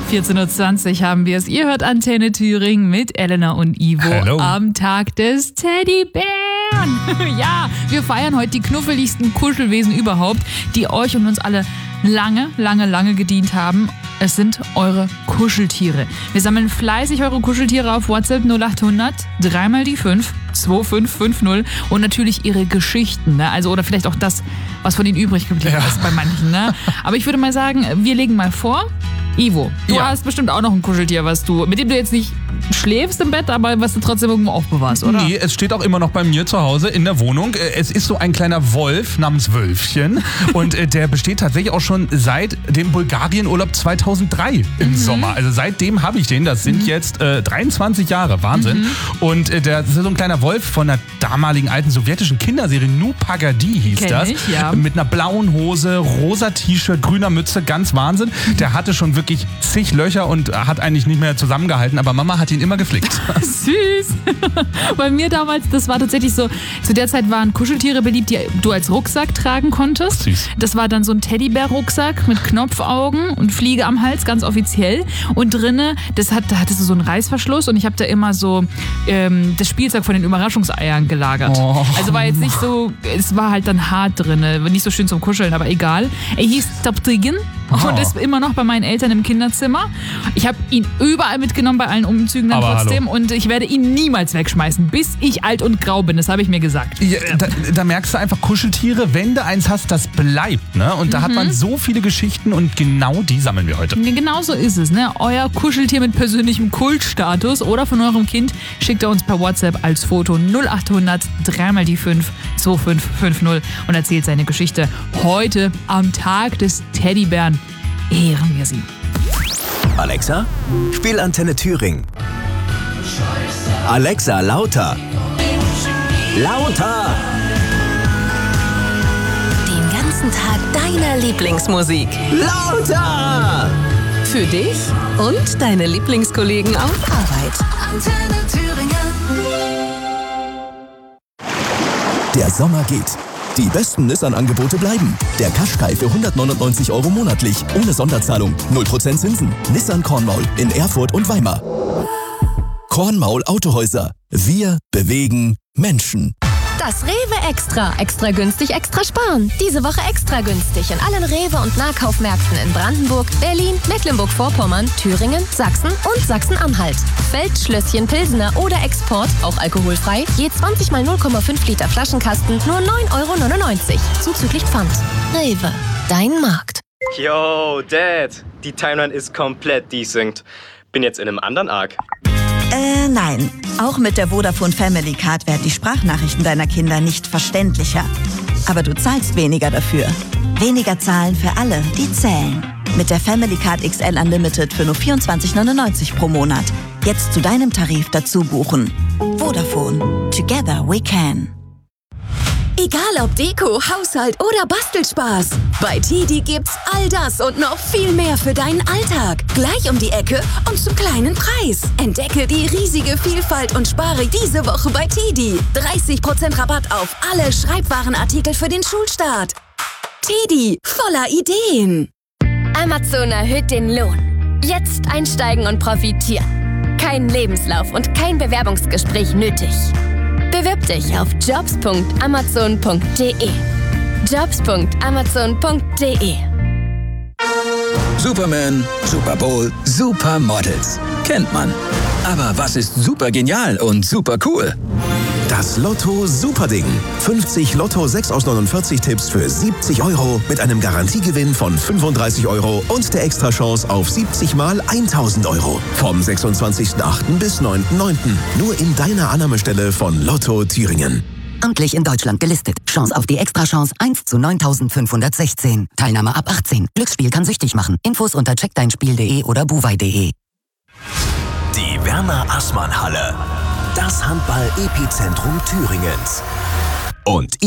14.20 Uhr haben wir es. Ihr hört Antenne Thüringen mit Elena und Ivo. Hello. Am Tag des Teddybären. Ja, wir feiern heute die knuffeligsten Kuschelwesen überhaupt, die euch und uns alle lange gedient haben. Es sind eure Kuscheltiere. Wir sammeln fleißig eure Kuscheltiere auf WhatsApp 0800 3 mal die 5 2550 und natürlich ihre Geschichten, ne? Also oder vielleicht auch das, was von ihnen übrig geblieben ist bei manchen, ne? Aber ich würde mal sagen, wir legen mal vor. Ivo, du hast bestimmt auch noch ein Kuscheltier, mit dem du jetzt nicht schläfst im Bett, aber was du trotzdem irgendwo aufbewahrst, oder? Nee, es steht auch immer noch bei mir zu Hause in der Wohnung. Es ist so ein kleiner Wolf namens Wölfchen und der besteht tatsächlich auch schon seit dem Bulgarien-Urlaub 2003 im Sommer. Also seitdem habe ich den. Das sind jetzt 23 Jahre. Wahnsinn. Und das ist so ein kleiner Wolf von der damaligen alten sowjetischen Kinderserie Nu Pagadi hieß das. Ich, ja. Mit einer blauen Hose, rosa T-Shirt, grüner Mütze, ganz Wahnsinn. Der hatte schon wirklich zig Löcher und hat eigentlich nicht mehr zusammengehalten, aber Mama hat ihn immer geflickt. Süß. Bei mir damals, das war tatsächlich so, zu der Zeit waren Kuscheltiere beliebt, die du als Rucksack tragen konntest. Süß. Das war dann so ein Teddybär-Rucksack mit Knopfaugen und Fliege am Hals, ganz offiziell. Und drinne, da hattest du so einen Reißverschluss und ich habe da immer so das Spielzeug von den Überraschungseiern gelagert. Oh. Also war jetzt nicht so, es war halt dann hart drinne, nicht so schön zum Kuscheln, aber egal. Er hieß Taptigen und ist immer noch bei meinen Eltern im Kinderzimmer. Ich habe ihn überall mitgenommen, bei allen Umzügen dann trotzdem. Hallo. Und ich werde ihn niemals wegschmeißen, bis ich alt und grau bin. Das habe ich mir gesagt. Ja, da merkst du einfach, Kuscheltiere, wenn du eins hast, das bleibt. Ne? Und da hat man so viele Geschichten und genau die sammeln wir heute. Genau so ist es. Ne? Euer Kuscheltier mit persönlichem Kultstatus oder von eurem Kind schickt er uns per WhatsApp als Foto 0800 3 mal die 5 2550 und erzählt seine Geschichte. Heute am Tag des Teddybären ehren wir sie. Alexa, spiel Antenne Thüringen. Alexa, lauter. Lauter. Den ganzen Tag deiner Lieblingsmusik. Lauter. Für dich und deine Lieblingskollegen auf Arbeit. Antenne Thüringen. Der Sommer geht. Die besten Nissan-Angebote bleiben. Der Qashqai für 199 € monatlich, ohne Sonderzahlung, 0% Zinsen. Nissan Kornmaul in Erfurt und Weimar. Kornmaul Autohäuser. Wir bewegen Menschen. Das Rewe Extra. Extra günstig, extra sparen. Diese Woche extra günstig in allen Rewe- und Nahkaufmärkten in Brandenburg, Berlin, Mecklenburg-Vorpommern, Thüringen, Sachsen und Sachsen-Anhalt. Feldschlösschen Pilsener oder Export, auch alkoholfrei, je 20 mal 0,5 Liter Flaschenkasten, nur 9,99 €. Zuzüglich Pfand. Rewe, dein Markt. Yo, Dad, die Timeline ist komplett desynced. Bin jetzt in einem anderen Arc. Nein. Auch mit der Vodafone Family Card werden die Sprachnachrichten deiner Kinder nicht verständlicher. Aber du zahlst weniger dafür. Weniger zahlen für alle, die zählen. Mit der Family Card XL Unlimited für nur 24,99 € pro Monat. Jetzt zu deinem Tarif dazu buchen. Vodafone. Together we can. Egal ob Deko, Haushalt oder Bastelspaß. Bei TiDi gibt's all das und noch viel mehr für deinen Alltag. Gleich um die Ecke und zum kleinen Preis. Entdecke die riesige Vielfalt und spare diese Woche bei TiDi. 30% Rabatt auf alle Schreibwarenartikel für den Schulstart. TiDi, voller Ideen. Amazon erhöht den Lohn. Jetzt einsteigen und profitieren. Kein Lebenslauf und kein Bewerbungsgespräch nötig. Bewirb dich auf jobs.amazon.de. jobs.amazon.de. Superman, Super Bowl, Supermodels. Kennt man. Aber was ist super genial und super cool? Das Lotto Superding. 50 Lotto 6 aus 49 Tipps für 70 € mit einem Garantiegewinn von 35 € und der Extrachance auf 70 mal 1000 €. Vom 26.08. bis 9.09. Nur in deiner Annahmestelle von Lotto Thüringen. Amtlich in Deutschland gelistet. Chance auf die Extrachance 1 zu 9.516. Teilnahme ab 18. Glücksspiel kann süchtig machen. Infos unter checkdeinspiel.de oder buwei.de. Die Werner-Assmann-Halle. Das Handball-Epizentrum Thüringens. Und